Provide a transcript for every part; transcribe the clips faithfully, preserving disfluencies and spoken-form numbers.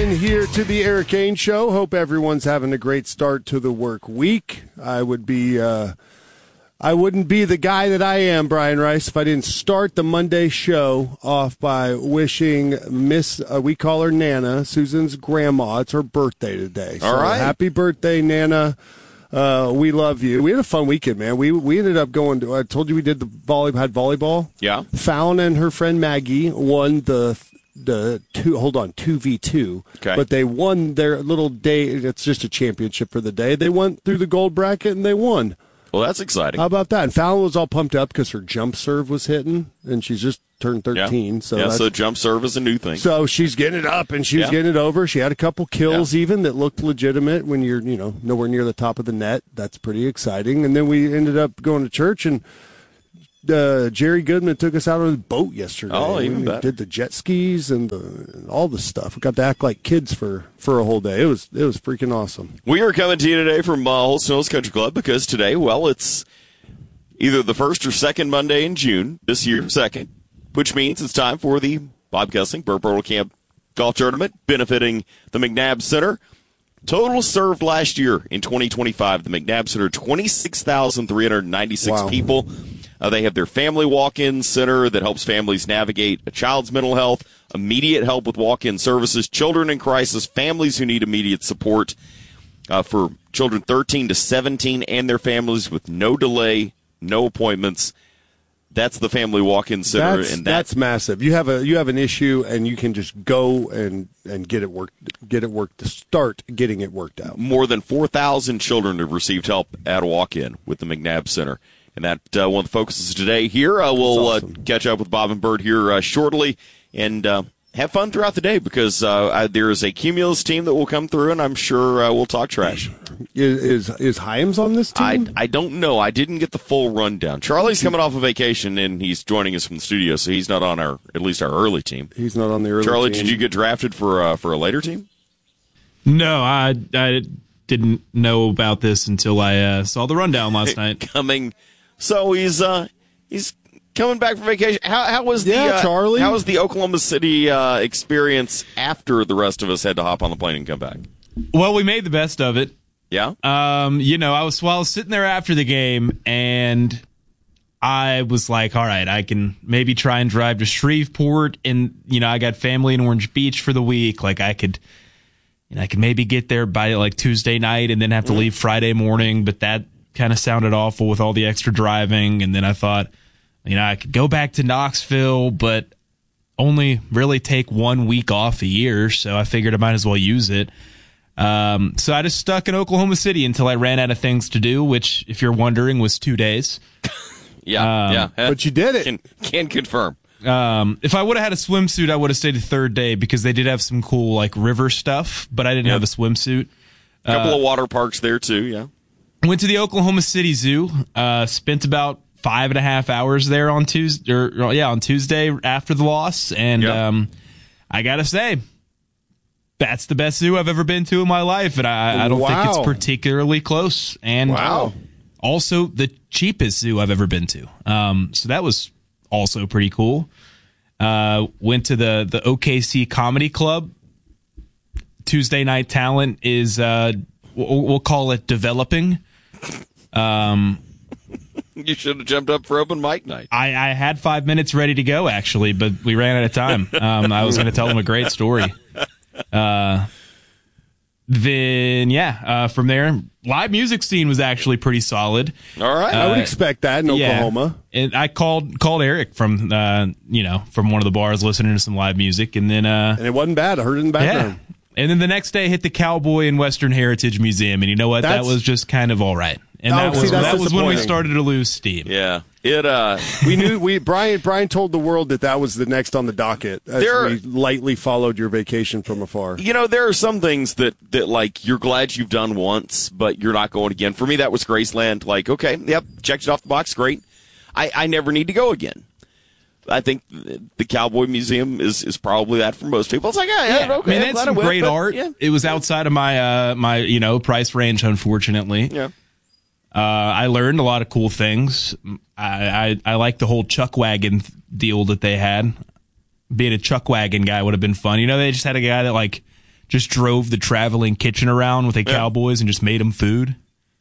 in here to the Eric Kane Show. Hope everyone's having a great start to the work week. I would be, uh, I wouldn't be the guy that I am, Brian Rice, if I didn't start the Monday show off by wishing Miss, uh, we call her Nana, Susan's grandma. It's her birthday today. So All right. Happy birthday, Nana. Uh, we love you. We had a fun weekend, man. We we ended up going to, I told you we did the volley, had volleyball. Yeah. Fallon and her friend Maggie won the the two, hold on, two v two. Okay. But they won their little day. It's just a championship for the day. They went through the gold bracket and they won. Well, that's exciting. How about that? And Fallon was all pumped up because her jump serve was hitting, and she's just turned thirteen. Yeah. So yeah, that's, so jump serve is a new thing. so she's getting it up, and she was Yeah. getting it over. She had a couple kills Yeah. even that looked legitimate when you're, you know, nowhere near the top of the net. That's pretty exciting. And then we ended up going to church, and uh, Jerry Goodman took us out on his boat yesterday. Oh, even we better. did the jet skis and, the, and all the stuff. We got to act like kids for, for a whole day. It was it was freaking awesome. We are coming to you today from uh, Holston Hills Country Club because today, well, it's either the first or second Monday in June, this year, second, which means it's time for the Bob Kessling Burt Bertle Camp Golf Tournament benefiting the McNabb Center. Total served last year in twenty twenty-five, the McNabb Center, twenty-six thousand three hundred ninety-six Wow. people. Uh, they have their family walk-in center that helps families navigate a child's mental health, immediate help with walk-in services, children in crisis, families who need immediate support uh, for children thirteen to seventeen and their families with no delay, no appointments. That's the family walk-in center, That's, and that, that's massive. You have a you have an issue, and you can just go and, and get it worked. Get it worked to start getting it worked out. more than four thousand children have received help at a walk-in with the McNabb Center. And that uh, one of the focuses today here. Uh, we'll awesome. uh, catch up with Bob and Bert here uh, shortly and uh, have fun throughout the day because uh, I, there is a Cumulus team that will come through, and I'm sure uh, we'll talk trash. Is is, is Hyams on this I, team? I don't know. I didn't get the full rundown. Charlie's coming off a vacation, and he's joining us from the studio, so he's not on our at least our early team. He's not on the early Charlie, team. did you get drafted for uh, for a later team? No, I, I didn't know about this until I uh, saw the rundown last night. Coming, so he's uh, he's coming back from vacation. How how was the Yeah, uh, Charlie. How was the Oklahoma City uh, experience after the rest of us had to hop on the plane and come back? Well, we made the best of it. Yeah, Um, you know, I was, well, I was sitting there after the game, and I was like, all right, I can maybe try and drive to Shreveport, and, you know, I got family in Orange Beach for the week. Like, I could, you know, I could maybe get there by, like, Tuesday night and then have to leave Friday morning, but that kind of sounded awful with all the extra driving. And then I thought, you know, I could go back to Knoxville, but only really take one week off a year, so I figured I might as well use it. Um, so I just stuck in Oklahoma City until I ran out of things to do, which, if you're wondering, was two days. yeah, Um, yeah. But you did it. Can, can confirm. Um, if I would have had a swimsuit, I would have stayed the third day because they did have some cool, like, river stuff, but I didn't Yep. have a swimsuit. A couple of water parks there too. Yeah. Went to the Oklahoma City Zoo, uh, spent about five and a half hours there on Tuesday, or, yeah, on Tuesday after the loss, and Yeah. um, I gotta say, that's the best zoo I've ever been to in my life, and I, I don't think Wow. it's particularly close. And Wow. also the cheapest zoo I've ever been to. Um, so that was also pretty cool. Uh, went to the the O K C Comedy Club. Tuesday night talent is uh, we'll, we'll call it developing. Um, You should have jumped up for open mic night. I, I had five minutes ready to go, actually, but we ran out of time. Um, I was going to tell them a great story. Uh, then, yeah, uh, from there, live music scene was actually pretty solid. All right. I would Uh, expect that in Oklahoma. Yeah. And I called called Eric from, uh, you know, from one of the bars listening to some live music, and then, uh, And it wasn't bad. I heard it in the yeah. background. And then the next day, hit the Cowboy and Western Heritage Museum, and you know what? That's- that was just kind of all right. And Oh, that see, was that's that was when we disappointing. started to lose steam. yeah. It. Uh. We knew we Brian Brian told the world that that was the next on the docket as There- we lightly followed your vacation from afar. You know, there are some things that, that, like, you're glad you've done once, but you're not going again. For me, that was Graceland. Like, okay, yep, checked it off the box, great. I, I never need to go again. I think the Cowboy Museum is, is probably that for most people. It's like, yeah, yeah, Yeah, okay. I mean, I'm that's glad some I went, great but, art. Yeah. It was outside of my uh, my you know price range, unfortunately. Yeah. Uh, I learned a lot of cool things. I, I I like the whole Chuck Wagon deal that they had. Being a Chuck Wagon guy would have been fun. You know, they just had a guy that like just drove the traveling kitchen around with the Yeah. Cowboys and just made them food.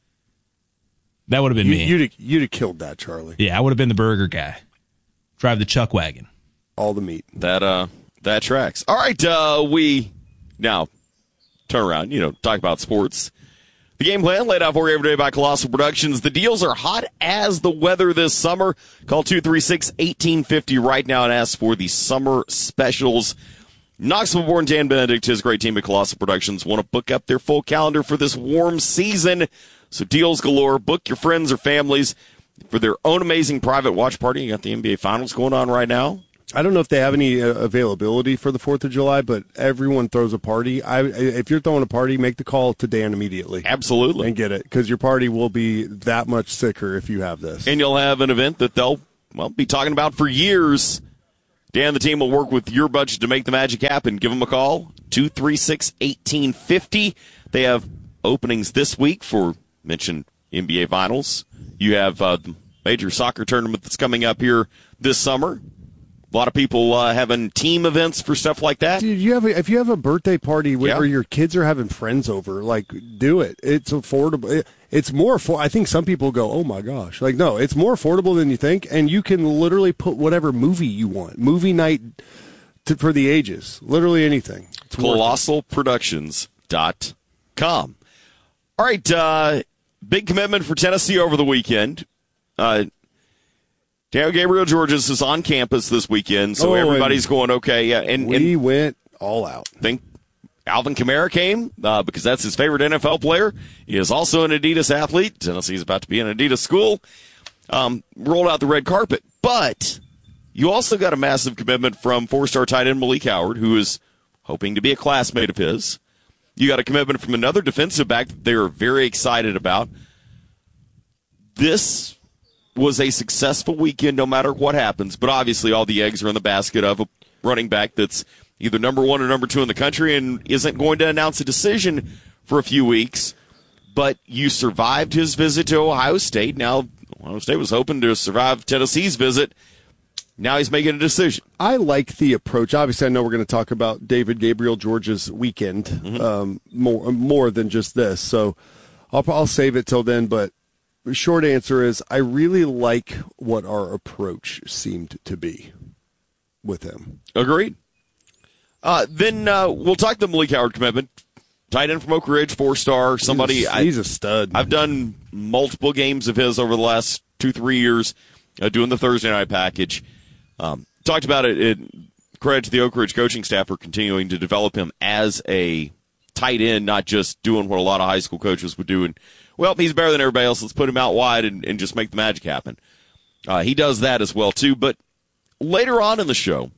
That would have been You, me. you'd have, you'd have killed that, Charlie. Yeah, I would have been the burger guy. Drive the chuck wagon. All the meat. That uh, that tracks. All right, uh, we now turn around. You know, talk about sports. The game plan laid out for you every day by Colossal Productions. The deals are hot as the weather this summer. Call two three six, one eight five zero right now and ask for the summer specials. Knoxville-born Dan Benedict, his great team at Colossal Productions, want to book up their full calendar for this warm season. So deals galore. Book your friends or families for their own amazing private watch party. You got the N B A Finals going on right now. I don't know if they have any uh, availability for the fourth of July, but everyone throws a party. I, if you're throwing a party, make the call to Dan immediately. Absolutely. And get it, because your party will be that much sicker if you have this. And you'll have an event that they'll, well, be talking about for years. Dan and the team will work with your budget to make the magic happen. Give them a call, two three six, one eight five zero. They have openings this week for, mentioned, N B A Finals. You have uh, the major soccer tournament that's coming up here this summer. A lot of people uh, having team events for stuff like that. Dude, you have a, if you have a birthday party where, Yeah. or your kids are having friends over, like, do it. It's affordable. It, it's more affordable. I think some people go, oh my gosh. Like, no, it's more affordable than you think, and you can literally put whatever movie you want. Movie night to, for the ages. Literally anything. It's worth it. Colossal Productions dot com. All right, uh, big commitment for Tennessee over the weekend. Uh, Daniel Gabriel Georges is on campus this weekend, so Oh, everybody's going okay. Yeah, and, We and went all out. I think Alvin Kamara came uh, because that's his favorite N F L player. He is also an Adidas athlete. Tennessee's about to be an Adidas school. Um, rolled out the red carpet. But you also got a massive commitment from four-star tight end Malik Howard, who is hoping to be a classmate of his. You got a commitment from another defensive back that they are very excited about. This was a successful weekend no matter what happens, but obviously all the eggs are in the basket of a running back that's either number one or number two in the country and isn't going to announce a decision for a few weeks. But you survived his visit to Ohio State. Now, Ohio State was hoping to survive Tennessee's visit. Now he's making a decision. I like the approach. Obviously, I know we're going to talk about David Gabriel George's weekend Mm-hmm. um, more more than just this. So I'll, I'll save it till then. But the short answer is I really like what our approach seemed to be with him. Agreed. Uh, then uh, we'll talk the Malik Howard commitment. Tight end from Oak Ridge, four-star, somebody. He's a, I, he's a stud. I've done multiple games of his over the last two, three years, uh, doing the Thursday night package. Um, talked about it, it. Credit to the Oak Ridge coaching staff for continuing to develop him as a tight end, not just doing what a lot of high school coaches would do. And, well, he's better than everybody else. Let's put him out wide and, and just make the magic happen. Uh, he does that as well, too. But later on in the show,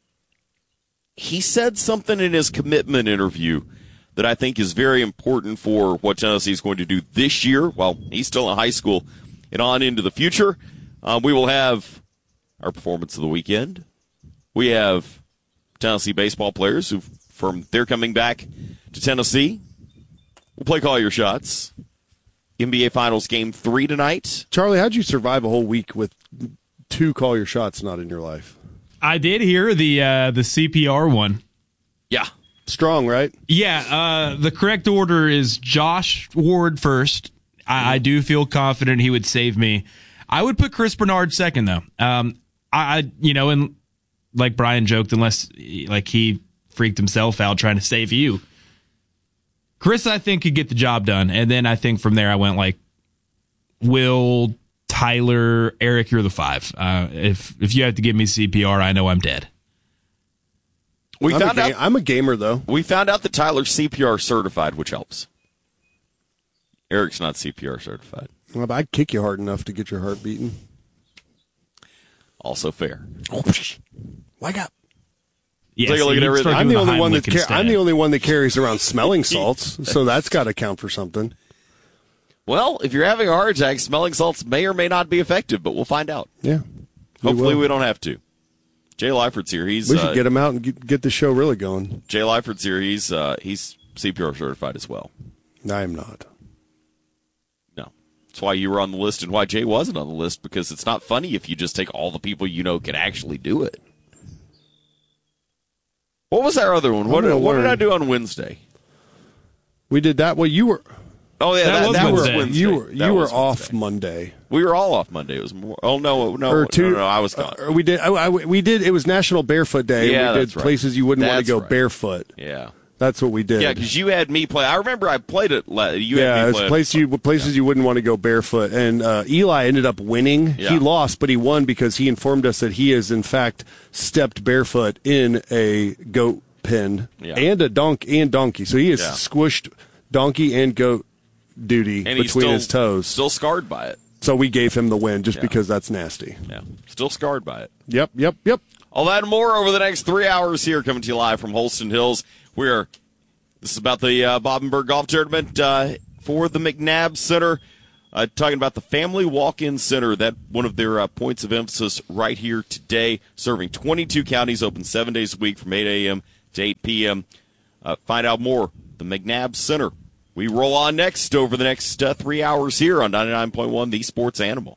he said something in his commitment interview that I think is very important for what Tennessee is going to do this year while he's still in high school and on into the future. Um, we will have our performance of the weekend. We have Tennessee baseball players who, from they're coming back to Tennessee. We'll play Call Your Shots. N B A Finals Game three tonight. Charlie, how'd you survive a whole week with two Call Your Shots not in your life? I did hear the uh, the C P R one. Yeah. Strong, right? Yeah, uh, the correct order is Josh Ward first. I, I do feel confident he would save me. I would put Chris Bernard second, though. Um, I, I, you know, and like Brian joked, unless like he freaked himself out trying to save you. Chris, I think, could get the job done, and then I think from there I went like Will, Tyler, Eric. You're the five. Uh, if if you have to give me C P R, I know I'm dead. We I'm, found a out ga- I'm a gamer, though. we found out that Tyler's C P R certified, which helps. Eric's not C P R certified. Well, I'd kick you hard enough to get your heart beating. Also fair. Wake up. Yeah, Take a see, look at he'd everything. start I'm doing the only one that Heimlich car- instead. I'm the only one that carries around smelling salts, so that's got to count for something. Well, if you're having a heart attack, smelling salts may or may not be effective, but we'll find out. Yeah. Hopefully will. we don't have to. Jay Leifert's here. He's We should uh, get him out and get, get the show really going. Jay Leifert's here. He's uh, he's C P R certified as well. I am not. No. That's why you were on the list and why Jay wasn't on the list, because it's not funny if you just take all the people you know can actually do it. What was our other one? What, gonna what did learn. I do on Wednesday? We did that. Well, you were. Oh yeah, That that, was that was Wednesday. Wednesday. You were That you were was off Wednesday. Monday. We were all off Monday. It was more. Oh no, no, Or two, no, no, I was gone. Uh, we did. I, I, we did. It was National Barefoot Day. Yeah, and we did that's right. places you wouldn't want That's to go right. barefoot. Yeah, That's what we did. yeah, because you had me play. I remember I played it. le- You yeah, had me it's play place it. you places you wouldn't want to go barefoot. And uh, Eli ended up winning. Yeah. He lost, but he won because he informed us that he has in fact stepped barefoot in a goat pen Yeah. and a donk and donkey. So he has Yeah. squished donkey and goat duty and he's between still, his toes. Still scarred by it. So we gave him the win just Yeah. because that's nasty. Yeah, still scarred by it. Yep, yep, yep. All that and more over the next three hours here, coming to you live from Holston Hills. We're this is about the uh, Bobbenberg Golf Tournament uh, for the McNabb Center. Uh, talking about the Family Walk-In Center, that one of their uh, points of emphasis right here today, serving twenty-two counties, open seven days a week from eight a.m. to eight p.m. Uh, find out more, the McNabb Center. We roll on next over the next uh, three hours here on ninety-nine point one, The Sports Animal.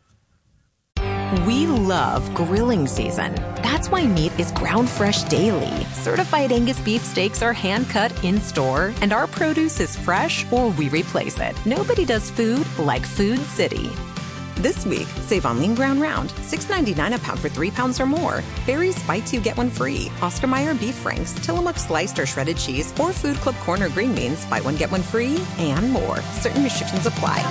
We love grilling season. That's why meat is ground fresh daily. Certified Angus beef steaks are hand cut in store, and our produce is fresh or we replace it. Nobody does food like Food City. This week, save on lean ground round, six ninety-nine a pound for three pounds or more. Barry's Bites You Get One Free. Oscar Mayer beef franks, Tillamook sliced or shredded cheese, or Food Club Corner green beans. Buy one, get one free, and more. Certain restrictions apply.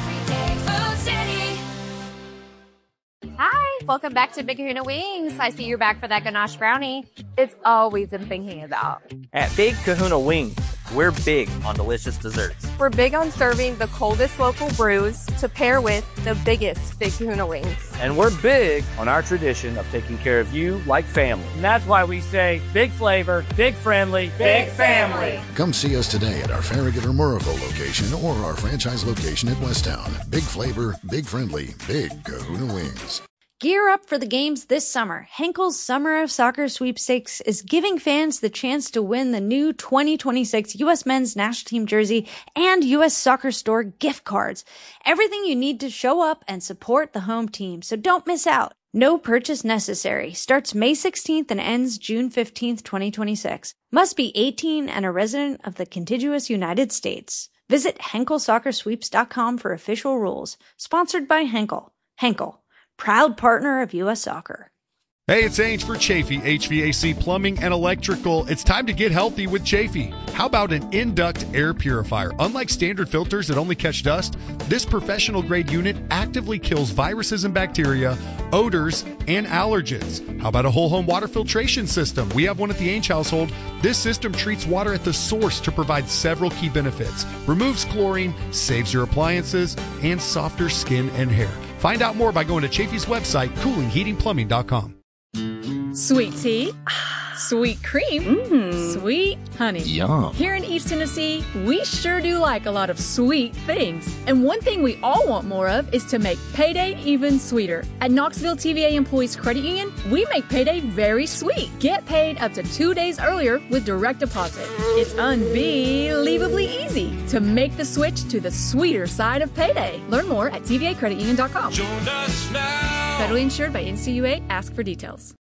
Hi, welcome back to Big Kahuna Wings. I see you're back for that ganache brownie. It's always been thinking about. At Big Kahuna Wings, we're big on delicious desserts. We're big on serving the coldest local brews to pair with the biggest Big Kahuna Wings. And we're big on our tradition of taking care of you like family. And that's why we say big flavor, big friendly, big family. Come see us today at our Farragut or Murrayville location or our franchise location at Westtown. Big flavor, big friendly, Big Kahuna Wings. Gear up for the games this summer. Henkel's Summer of Soccer Sweepstakes is giving fans the chance to win the new twenty twenty-six U S Men's National Team jersey and U S Soccer Store gift cards. Everything you need to show up and support the home team, so don't miss out. No purchase necessary. Starts May sixteenth and ends June fifteenth, twenty twenty-six. Must be eighteen and a resident of the contiguous United States. Visit henkel soccer sweeps dot com for official rules. Sponsored by Henkel. Henkel, proud partner of U S Soccer. Hey, it's Ange for Chafee, H V A C Plumbing and Electrical. It's time to get healthy with Chafee. How about an in-duct air purifier? Unlike standard filters that only catch dust, this professional-grade unit actively kills viruses and bacteria, odors, and allergens. How about a whole-home water filtration system? We have one at the Ainge household. This system treats water at the source to provide several key benefits. Removes chlorine, saves your appliances, and softer skin and hair. Find out more by going to Chafee's website, cooling heating plumbing dot com. Sweet tea, sweet cream, mm. sweet honey. Yum. Here in East Tennessee, we sure do like a lot of sweet things. And one thing we all want more of is to make payday even sweeter. At Knoxville T V A Employees Credit Union, we make payday very sweet. Get paid up to two days earlier with direct deposit. It's unbelievably easy to make the switch to the sweeter side of payday. Learn more at T V A credit union dot com. Join us now. Federally insured by N C U A. Ask for details.